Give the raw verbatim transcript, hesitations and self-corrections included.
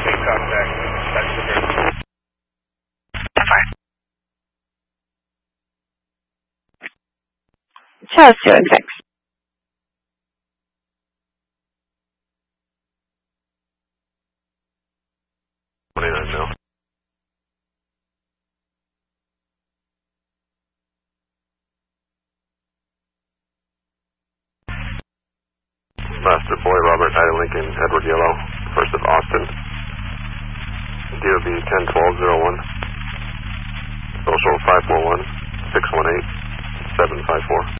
Make contact. That's the bridge. Fine. Charles two six. twenty-nine mil. Master Boy, Robert I. Lincoln, Edward Yellow, first of Austin. D O B ten twelve oh one. Social five four one, six one eight, seven five four.